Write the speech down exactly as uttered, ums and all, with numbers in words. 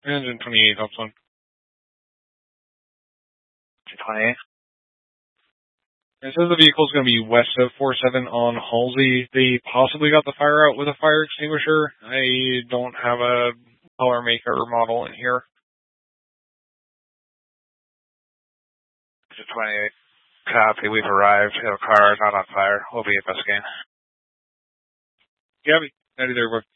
Engine twenty-eight, Upson. twenty-eight. It says the vehicle is going to be west of four seven on Halsey. They possibly got the fire out with a fire extinguisher. I don't have a color, make, or model in here. twenty-eight. Copy. We've arrived. We have a car not on fire. We'll be investigating. Gabby, ninety there, bud.